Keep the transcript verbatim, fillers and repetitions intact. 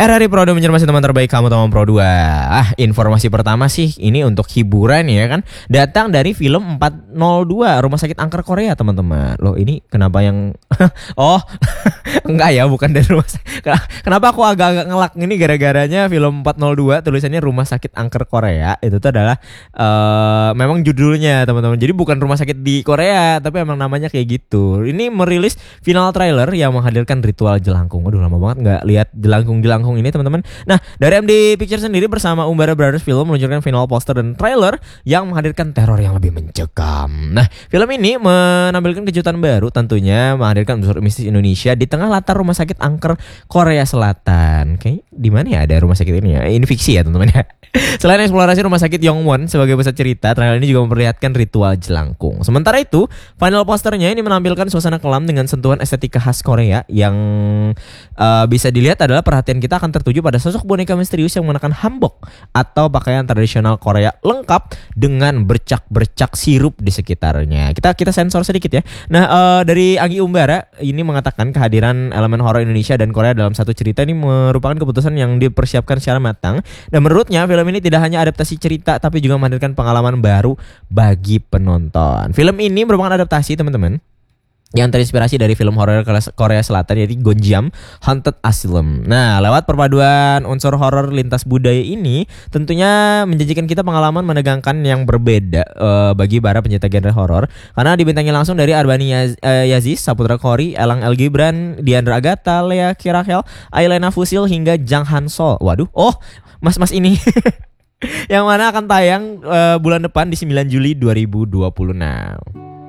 R R I Prodo mencermati teman terbaik kamu, teman Pro dua. Ah, informasi pertama sih ini untuk hiburan ya kan. Datang dari film empat nol dua Rumah Sakit Angker Korea, teman-teman. Loh, ini kenapa yang oh, enggak ya, bukan dari rumah sakit. Kenapa aku agak-agak ngelak ini gara-garanya film empat nol dua tulisannya Rumah Sakit Angker Korea. Itu tuh adalah uh, memang judulnya, teman-teman. Jadi bukan rumah sakit di Korea, tapi emang namanya kayak gitu. Ini merilis final trailer yang menghadirkan ritual jelangkung. Aduh, lama banget nggak lihat jelangkung-jelangkung ini, teman-teman. Nah, dari M D Pictures sendiri bersama Umbara Brothers Film meluncurkan final poster dan trailer yang menghadirkan teror yang lebih mencekam. Nah, film ini menampilkan kejutan baru, tentunya menghadirkan unsur mistis Indonesia di tengah latar rumah sakit angker Korea Selatan. Kayak di mana ya ada rumah sakit ini ya? Ini fiksi ya, teman-teman ya. Selain eksplorasi rumah sakit Yongwon sebagai pusat cerita, trailer ini juga memperlihatkan ritual jelangkung. Sementara itu, final posternya ini menampilkan suasana kelam dengan sentuhan estetika khas Korea yang uh, bisa dilihat adalah perhatian kita akan tertuju pada sosok boneka misterius yang mengenakan hanbok atau pakaian tradisional Korea lengkap dengan bercak-bercak sirup di sekitarnya. Kita kita sensor sedikit ya. Nah, uh, dari Anggi Umbara ini mengatakan kehadiran elemen horor Indonesia dan Korea dalam satu cerita ini merupakan keputusan yang dipersiapkan secara matang, dan menurutnya film ini tidak hanya adaptasi cerita tapi juga menghadirkan pengalaman baru bagi penonton. Film ini merupakan adaptasi, teman-teman, yang terinspirasi dari film horor Korea Selatan, yaitu Gonjiam Haunted Asylum. Nah, lewat perpaduan unsur horor lintas budaya ini tentunya menjanjikan kita pengalaman menegangkan yang berbeda uh, bagi para pencinta genre horor, karena dibintangi langsung dari Arbani Yaz, uh, Yazis, Saputra Khori, Elang El Gibran, Diandra Agatha, Lea Kirachel, Ailena Fusil hingga Jang Han Sol. Waduh, oh mas-mas ini yang mana akan tayang uh, bulan depan di sembilan Juli dua ribu dua puluh enam.